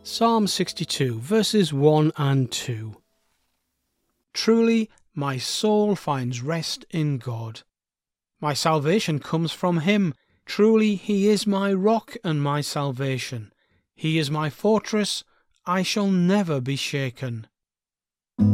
Psalm 62, verses 1 and 2. Truly, my soul finds rest in God. My salvation comes from him. Truly, he is my rock and my salvation. He is my fortress. I shall never be shaken.